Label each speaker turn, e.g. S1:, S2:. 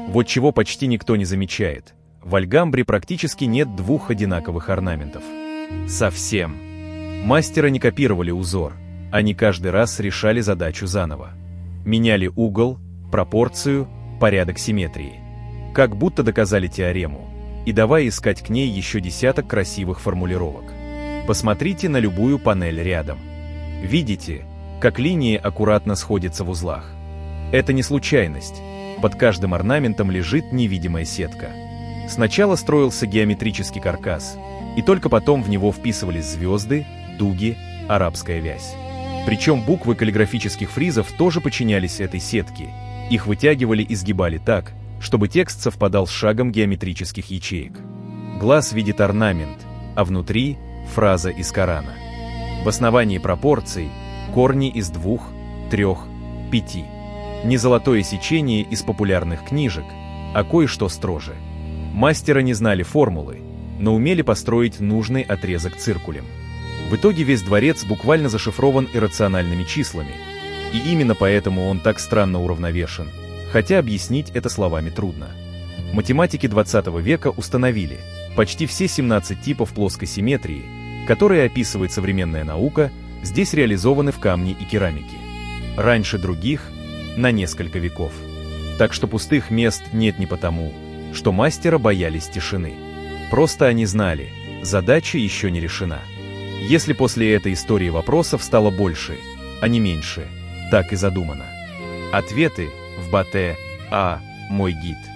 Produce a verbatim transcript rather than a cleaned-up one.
S1: Вот чего почти никто не замечает. В Альгамбре практически нет двух одинаковых орнаментов. Совсем. Мастера не копировали узор, они каждый раз решали задачу заново. Меняли угол, пропорцию, порядок симметрии. Как будто доказали теорему, и давай искать к ней еще десяток красивых формулировок. Посмотрите на любую панель рядом. Видите, как линии аккуратно сходятся в узлах? Это не случайность. Под каждым орнаментом лежит невидимая сетка. Сначала строился геометрический каркас, и только потом в него вписывались звезды, дуги, арабская вязь. Причем буквы каллиграфических фризов тоже подчинялись этой сетке. Их вытягивали и сгибали так, чтобы текст совпадал с шагом геометрических ячеек. Глаз видит орнамент, а внутри — фраза из Корана. В основании пропорций — корни из двух, трех, пяти. Не золотое сечение из популярных книжек, а кое-что строже. Мастера не знали формулы, но умели построить нужный отрезок циркулем. В итоге весь дворец буквально зашифрован иррациональными числами, и именно поэтому он так странно уравновешен, хотя объяснить это словами трудно. Математики двадцатого века установили, почти все семнадцать типов плоской симметрии, которые описывает современная наука, здесь реализованы в камне и керамике. Раньше других на несколько веков. Так что пустых мест нет не потому, что мастера боялись тишины. Просто они знали, задача еще не решена. Если после этой истории вопросов стало больше, а не меньше, так и задумано. Ответы в Батэ А. Мой гид.